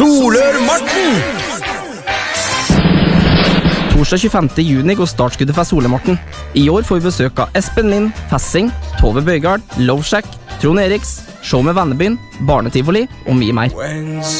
Solør-Marten! Torsdag 25. juni går startskuddet for Solør-Marten. I år får vi besøk av Espen Lind, Fassing, Tove Bøygard, Loveshack, Trond Eriks, Show med Vennebyen, Barnetivoli og mye mer.